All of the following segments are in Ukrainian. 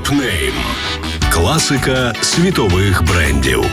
Топ-нейм. Класика світових брендів.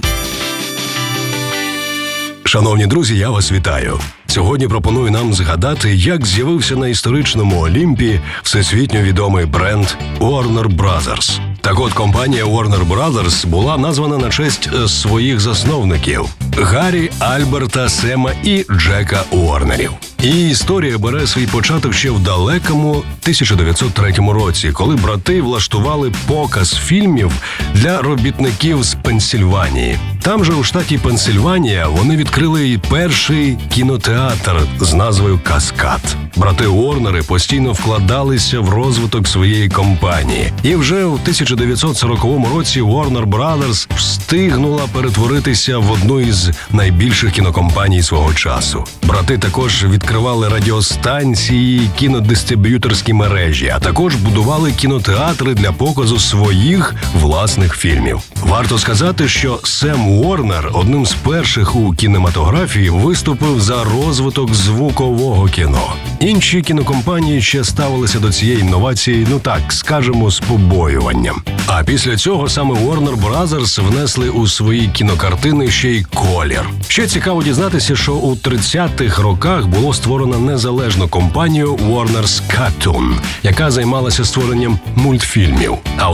Шановні друзі, я вас вітаю. Сьогодні пропоную нам згадати, як з'явився на історичному Олімпі всесвітньо відомий бренд Warner Brothers. Так от, компанія Warner Brothers була названа на честь своїх засновників – Гаррі, Альберта, Сема і Джека Уорнерів. І історія бере свій початок ще в далекому 1903 році, коли брати влаштували показ фільмів для робітників з Пенсільванії. Там же у штаті Пенсільванія вони відкрили перший кінотеатр з назвою «Каскад». Брати Уорнери постійно вкладалися в розвиток своєї компанії. І вже у 1940 році Warner Brothers встигнула перетворитися в одну із найбільших кінокомпаній свого часу. Брати також відкривали радіостанції, кінодистриб'юторські мережі, а також будували кінотеатри для показу своїх власних фільмів. Варто сказати, що Сем Уорнер одним з перших у кінематографії виступив за розвиток звукового кіно. Інші кінокомпанії ще ставилися до цієї інновації, скажемо, з побоюванням. А після цього саме Warner Brothers внесли у свої кінокартини ще й колір. Ще цікаво дізнатися, що у 30-х роках було створено незалежну компанію Warner's Cartoon, яка займалася створенням мультфільмів. А у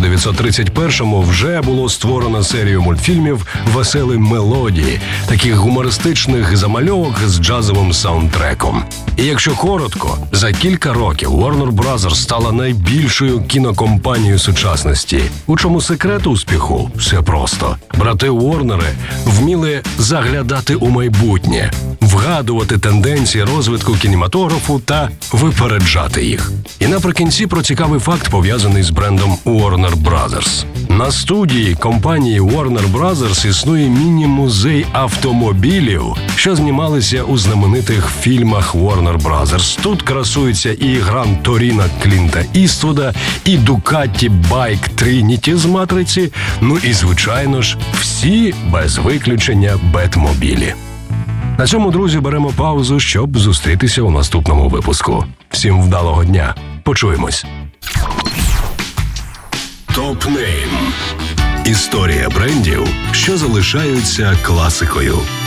1931-му вже було створено серію мультфільмів «Веселі мелодії», таких гумористичних замальовок з джазовим саундтреком. І якщо коротко, за кілька років Warner Brothers стала найбільшою кінокомпанією сучасності. У чому секрет успіху? Все просто. Брати Уорнери вміли заглядати у майбутнє, вгадувати тенденції розвитку кінематографу та випереджати їх. І наприкінці про цікавий факт, пов'язаний з брендом Warner Brothers. На студії компанії Warner Brothers існує міні-музей автомобілів, що знімалися у знаменитих фільмах Warner Brothers. Тут красуються і Гран Торіно Клінта Іствуда, і Дукатті Байк Трініті з «Матриці», і, звичайно ж, всі без виключення Бетмобілі. На цьому, друзі, беремо паузу, щоб зустрітися у наступному випуску. Всім вдалого дня. Почуємось. Топ-нейм. Історія брендів, що залишаються класикою.